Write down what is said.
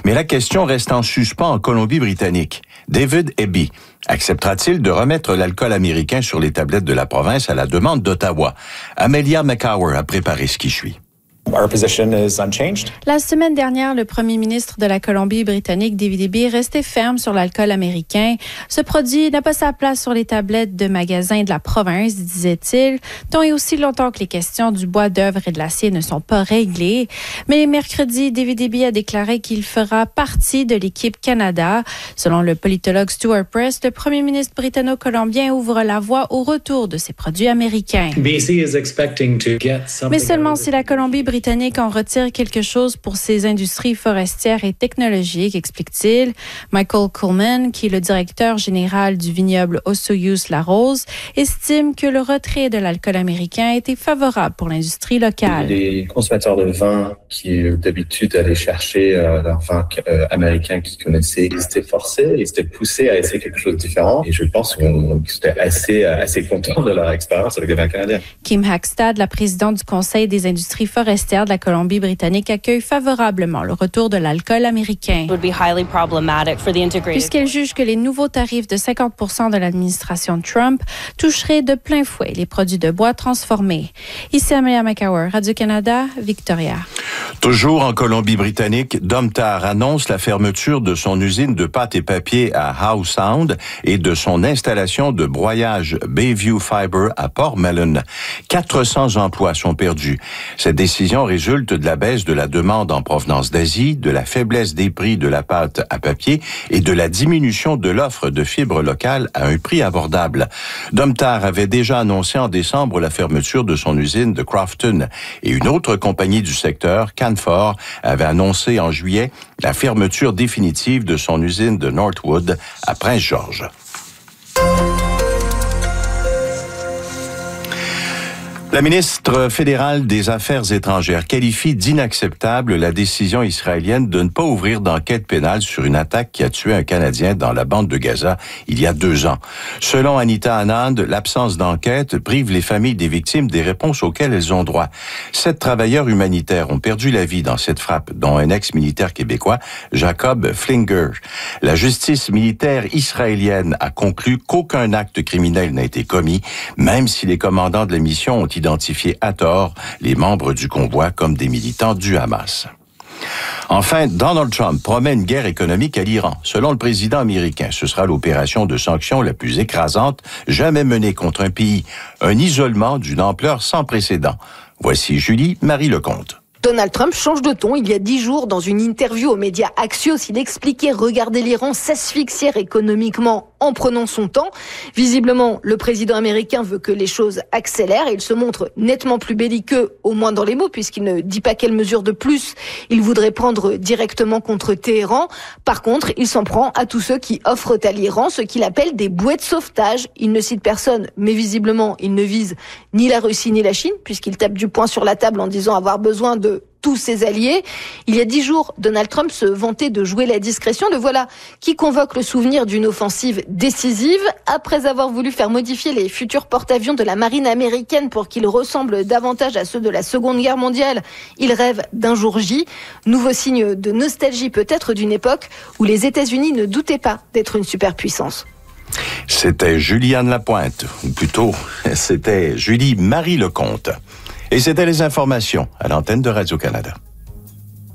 Mais la question reste en suspens en Colombie-Britannique. David Eby acceptera-t-il de remettre l'alcool américain sur les tablettes de la province à la demande d'Ottawa? Amelia McCower a préparé ce qui suit. Our position is unchanged. La semaine dernière, le premier ministre de la Colombie-Britannique, David Eby, restait ferme sur l'alcool américain. Ce produit n'a pas sa place sur les tablettes de magasins de la province, disait-il, tant et aussi longtemps que les questions du bois d'œuvre et de l'acier ne sont pas réglées. Mais mercredi, David Eby a déclaré qu'il fera partie de l'équipe Canada. Selon le politologue Stuart Press, le premier ministre britanno-colombien ouvre la voie au retour de ces produits américains. Mais seulement si la Colombie-Britannique en retire quelque chose pour ses industries forestières et technologiques, explique-t-il. Michael Coleman, qui est le directeur général du vignoble Osoyoos-La Rose, estime que le retrait de l'alcool américain était favorable pour l'industrie locale. Les consommateurs de vin qui d'habitude allaient chercher leur vin américain qu'ils connaissaient, ils étaient forcés, ils étaient poussés à essayer quelque chose de différent. Et je pense qu'ils étaient assez contents de leur expérience avec les vins canadiens. Kim Hackstad, la présidente du Conseil des industries forestières de la Colombie-Britannique, accueille favorablement le retour de l'alcool américain. Puisqu'elle juge que les nouveaux tarifs de 50% de l'administration Trump toucheraient de plein fouet les produits de bois transformés. Ici Amelia McCower, Radio-Canada, Victoria. Toujours en Colombie-Britannique, Domtar annonce la fermeture de son usine de pâte et papier à Howe Sound et de son installation de broyage Bayview Fiber à Port Mellon. 400 emplois sont perdus. Cette décision résulte de la baisse de la demande en provenance d'Asie, de la faiblesse des prix de la pâte à papier et de la diminution de l'offre de fibres locales à un prix abordable. Domtar avait déjà annoncé en décembre la fermeture de son usine de Crofton et une autre compagnie du secteur, Canfor, avait annoncé en juillet la fermeture définitive de son usine de Northwood à Prince-George. La ministre fédérale des Affaires étrangères qualifie d'inacceptable la décision israélienne de ne pas ouvrir d'enquête pénale sur une attaque qui a tué un Canadien dans la bande de Gaza il y a 2 ans. Selon Anita Anand, l'absence d'enquête prive les familles des victimes des réponses auxquelles elles ont droit. 7 travailleurs humanitaires ont perdu la vie dans cette frappe, dont un ex-militaire québécois, Jacob Flinger. La justice militaire israélienne a conclu qu'aucun acte criminel n'a été commis, même si les commandants de la mission ont identifié à tort les membres du convoi comme des militants du Hamas. Enfin, Donald Trump promet une guerre économique à l'Iran. Selon le président américain, ce sera l'opération de sanctions la plus écrasante jamais menée contre un pays. Un isolement d'une ampleur sans précédent. Voici Julie-Marie Lecomte. Donald Trump change de ton. Il y a 10 jours, dans une interview aux médias Axios, il expliquait regarder l'Iran s'asphyxier économiquement en prenant son temps. Visiblement, le président américain veut que les choses accélèrent et il se montre nettement plus belliqueux, au moins dans les mots, puisqu'il ne dit pas quelles mesures de plus il voudrait prendre directement contre Téhéran. Par contre, il s'en prend à tous ceux qui offrent à l'Iran ce qu'il appelle des bouées de sauvetage. Il ne cite personne, mais visiblement, il ne vise ni la Russie ni la Chine, puisqu'il tape du poing sur la table en disant avoir besoin de tous ses alliés. Il y a 10 jours, Donald Trump se vantait de jouer la discrétion. Le voilà qui convoque le souvenir d'une offensive décisive. Après avoir voulu faire modifier les futurs porte-avions de la marine américaine pour qu'ils ressemblent davantage à ceux de la Seconde Guerre mondiale, il rêve d'un jour J. Nouveau signe de nostalgie peut-être d'une époque où les États-Unis ne doutaient pas d'être une superpuissance. C'était Juliane Lapointe, ou plutôt, c'était Julie-Marie Lecomte. Et c'était les informations à l'antenne de Radio-Canada.